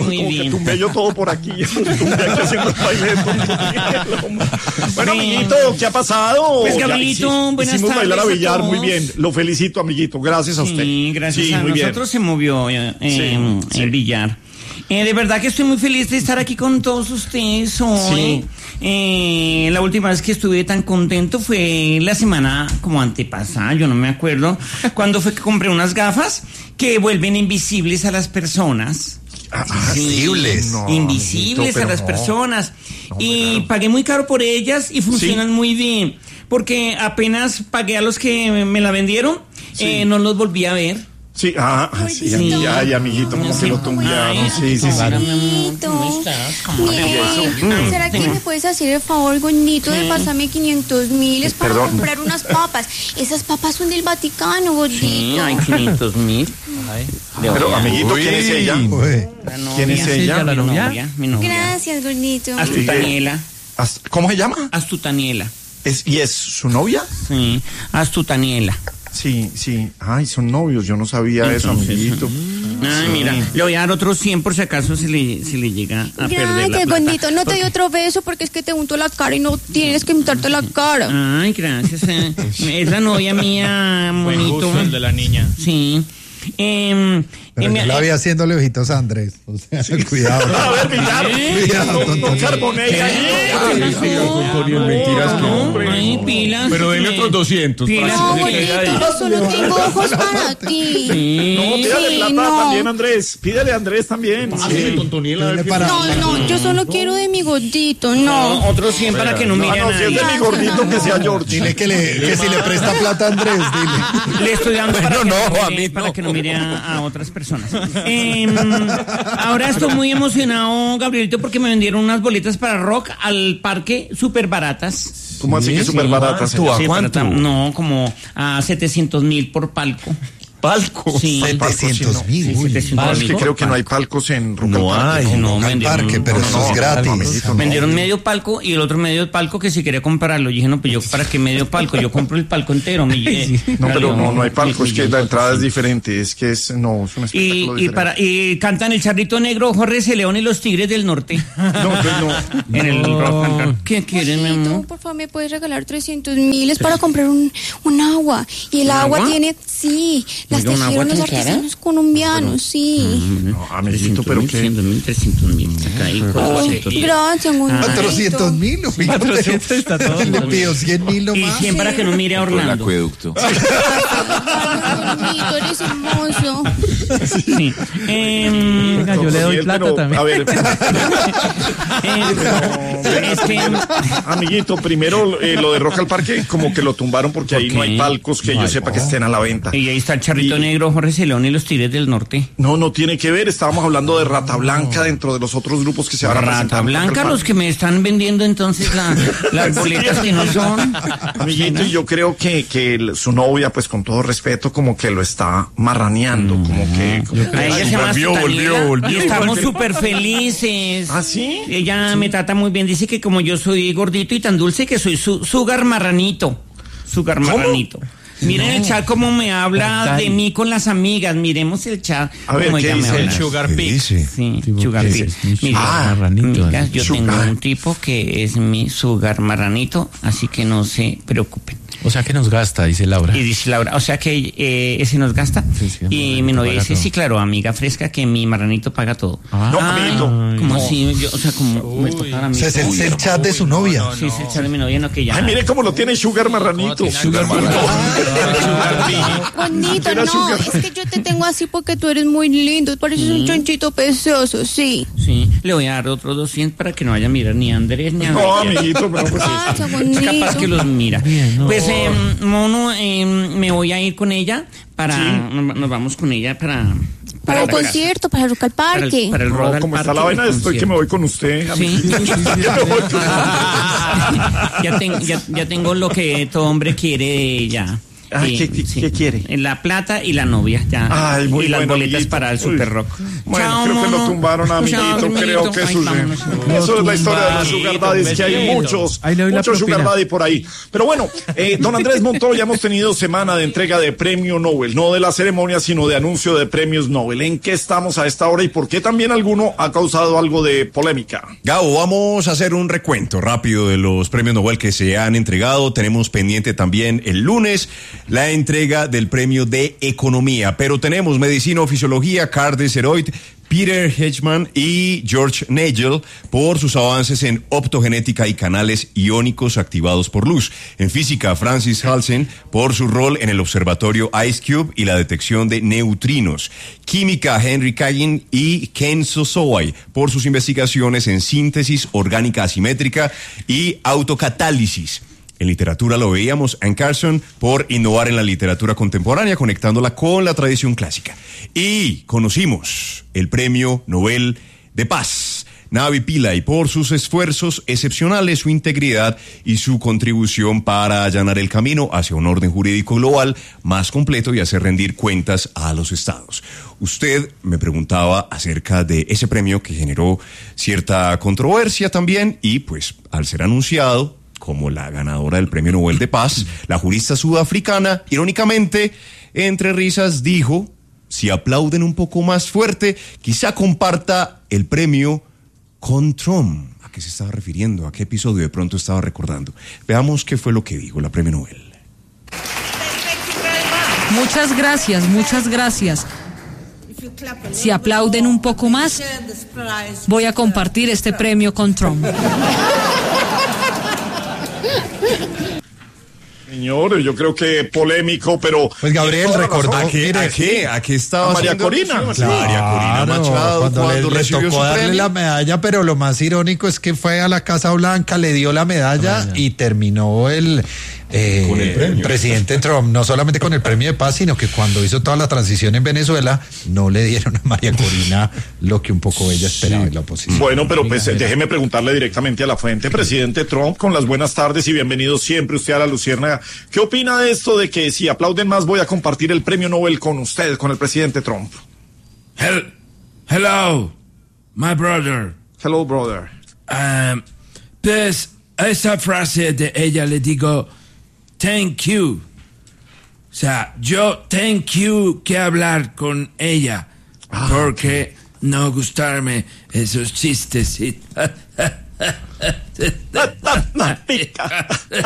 muy como bien. que tumbé yo todo por aquí. Tumbé aquí haciendo el baile de Tontonela. Bueno, Sí. amiguito, ¿qué ha pasado? Pues, Ya Gabrielito, buenas hicimos bailar a tardes a billar, muy todos. bien. Lo felicito, amiguito. Gracias a usted. Sí, gracias a muy bien. nosotros se movió Sí. el billar. De verdad que estoy muy feliz de estar aquí con todos ustedes hoy. La última vez que estuve tan contento fue la semana como antepasada, yo no me acuerdo, cuando fue que compré unas gafas que vuelven invisibles a las personas. Invisibles. No, Invisibles amiguito, a las pero no. personas. No, Y claro. pagué muy caro por ellas y funcionan muy bien. Porque apenas pagué a los que me la vendieron, no los volví a ver. Sí, sí, Sí. ay, amiguito, como que lo tumbearon. Ay, Sí, sí, sí. claro, mi amor, Gordito. ¿cómo estás? ¿Cómo Bien. ¿Será que me puedes hacer el favor, gordito, de pasarme 500.000? Es para Perdón. comprar unas papas. Esas papas son del Vaticano, gordito. Sí, hay 500.000. Pero, amiguito, ¿quién es ella? ¿Quién es ella? ¿La novia? Mi novia. Gracias, gordito. Astutaniela. ¿Cómo se llama? Astutaniela. ¿Y es su novia? Sí, Astutaniela. Sí, sí. Ay, son novios. Yo no sabía eso, amiguito. Ay, mira, le voy a dar otros 100 por si acaso se le llega a perder la Gracias, plata. gordito. No te doy otro beso porque es que te unto la cara y no tienes que untarte la cara. Ay, gracias. Es la novia mía, Buen monito. gusto el de la niña. Sí. Pero yo la vi haciéndole ojitos a Andrés. O sea, cuidado. A ver, Villar. Cuidado, No carbonea ahí. Mentiras que hombre. Ay, pilas. Pero denle otros 200 para Pilas. No, que se quede gordito, ahí. yo solo tengo ojos para ti. No, pídale plata no. también, Andrés. Pídale a Andrés también. Dile para- No, yo solo quiero de mi gordito, no. Otros 100 para que no mire a No, si es nadie. de mi gordito, que sea George. Dile que si le presta plata a Andrés, dile. Le estoy dando para, Bueno, que, no, no a mire, mí para no. que no mire a otras personas. Ahora estoy muy emocionado, Gabrielito, porque me vendieron unas boletas para rock al parque súper baratas. ¿Cómo así que súper baratas? ¿Tú a Sí, cuánto? No, como a 700.000 por palco. Palcos. Sí. 700.000. Sí, Uy. 700.000. Es que creo que no hay palcos en Rock No al Parque. hay. No, Rock al vendieron- Parque, pero eso es gratis. Vendieron medio palco y el otro medio palco que si quería comprarlo. Yo dije, no, pues yo, ¿para qué medio palco? Yo compro el palco entero. No, pero no hay palco, es que la entrada es diferente, es que es un espectáculo diferente. Y cantan el Charrito Negro, Jorge C. León y los Tigres del Norte. No, pues no. En el rock and roll. ¿Qué quieren, mi Gordito, amor? por favor, me puedes regalar 300.000. Es para comprar un agua. Y el agua agua? tiene, sí, las Oiga, ¿un agua tejieron los tan cara? artesanos colombianos, sí. No, amiguito, pero qué. 300.000. Acá hay cosas. Gracias, gordito. 400.000. 400 está todo. Le pidió 100.000 Y nomás. 100 para que no mire a Orlando. acueducto. Gordito, eres hermoso. Sí. Venga, yo le doy Sí, plata pero, también. A ver, Es que amiguito, primero lo de Rock al Parque, como que lo tumbaron porque ahí no hay qué? palcos que yo sepa que estén a la venta. y ahí está el Charrito Negro, Jorge C. León y los Tigres del Norte. No tiene que ver, estábamos hablando de Rata Blanca dentro de los otros grupos que se van a presentar. Rata en Rock al Blanca, Parque. los que me están vendiendo entonces las boletas que no son. Amiguito, y yo creo que su novia, pues con todo respeto, como que lo está marraneando, como que... A ella se llama Astutaniela volvió. y estamos súper felices. ¿Ah, sí? Ella me trata muy bien, dice que como yo soy gordito y tan dulce que soy su sugar marranito. Sugar marranito. Miren el chat cómo me habla de mí con las amigas. Miremos el chat. A ver, cómo ¿qué ella me dice? habla. El Sugar Pig. Sí, Sugar ¿qué Pig. es? Mira, amigas, yo Sugar. tengo un tipo que es mi sugar marranito, así que no se preocupen. O sea que nos gasta, dice Laura. Y dice Laura, o sea que ese nos gasta. Sí, sí, Y el mi novia marranito dice, paga sí, claro, amiga fresca, que mi marranito paga todo. No, amiguito. Como así, o sea, como me tocara a O mí. sea, es el chat de su novia. Sí, es el chat de mi novia, no que ya. Ay, mire cómo lo tiene Sugar Marranito. Gordito, Era no, sugar. es que yo te tengo así porque tú eres muy lindo. Pareces un chanchito precioso, sí. Sí, le voy a dar otros 200 para que no vaya a mirar ni a Andrés ni a No, Bella. amiguito, pero pues... Gracias, Es gordito. capaz que los mira. Pues, mono, me voy a ir con ella para... Nos vamos con ella para Para el la casa. concierto, para el Rock al Para Parque. el, para el No, Rock al como está Parque la vaina, del estoy que me voy con usted. Sí, amiguito. Ya me voy con ya tengo lo que todo hombre quiere de ella. ¿Qué quiere? La plata y la novia, ya. Ay, muy y las bueno, boletas amiguito. para el Super Rock. Bueno, Chao, creo que lo mono. tumbaron, amiguito. Chao, Creo que amiguito. Ay, vámonos. eso es la historia de los sugar daddies, que hay muchos sugar daddy por ahí. Pero bueno, don Andrés Montoya, hemos tenido semana de entrega de premio Nobel, no de la ceremonia, sino de anuncio de premios Nobel. ¿En qué estamos a esta hora y por qué también alguno ha causado algo de polémica? Gabo, vamos a hacer un recuento rápido de los premios Nobel que se han entregado. Tenemos pendiente también el lunes la entrega del premio de Economía, pero tenemos Medicina o Fisiología, Carl Desseroit, Peter Hedgeman y George Nagel por sus avances en optogenética y canales iónicos activados por luz. En física, Francis Halsen por su rol en el observatorio IceCube y la detección de neutrinos. Química, Henry Kagan y Ken Sosowai por sus investigaciones en síntesis orgánica asimétrica y autocatálisis. En literatura lo veíamos, Anne Carson por innovar en la literatura contemporánea, conectándola con la tradición clásica. Y conocimos el Premio Nobel de Paz, Navi Pillay, por sus esfuerzos excepcionales, su integridad y su contribución para allanar el camino hacia un orden jurídico global más completo y hacer rendir cuentas a los estados. Usted me preguntaba acerca de ese premio que generó cierta controversia también y pues al ser anunciado como la ganadora del Premio Nobel de Paz, la jurista sudafricana, irónicamente, entre risas, dijo: si aplauden un poco más fuerte, quizá comparta el premio con Trump. ¿A qué se estaba refiriendo? ¿A qué episodio de pronto estaba recordando? Veamos qué fue lo que dijo la Premio Nobel. Muchas gracias, muchas gracias. Si aplauden un poco más, voy a compartir este premio con Trump. Señores, yo creo que polémico, pero... Pues Gabriel recordó... ¿A qué estaba María haciendo? Corina. María Corina Machado, cuando le recibió tocó su darle premio. la medalla, pero lo más irónico es que fue a la Casa Blanca, le dio la medalla y terminó el presidente Trump, no solamente con el premio de paz, sino que cuando hizo toda la transición en Venezuela, no le dieron a María Corina lo que un poco ella esperaba en la oposición. Bueno, pero pues déjeme preguntarle directamente a la fuente. Presidente Trump, con las buenas tardes y bienvenido siempre usted a La Luciérnaga. ¿Qué opina de esto de que si aplauden más voy a compartir el premio Nobel con usted, con el presidente Trump? Hello, my brother. Hello, brother. Pues a esa frase de ella le digo thank you. O sea, yo thank you que hablar con ella porque no gustarme esos chistes.